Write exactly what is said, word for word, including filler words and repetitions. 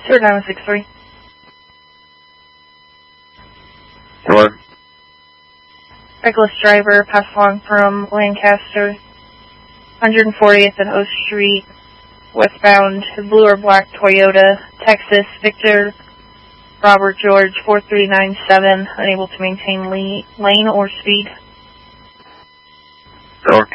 zero nine one six three. Hello? Reckless driver passed along from Lancaster, one fortieth and O Street, westbound, blue or black Toyota, Texas, Victor, Robert George, four three nine seven, unable to maintain lane or speed. Sure.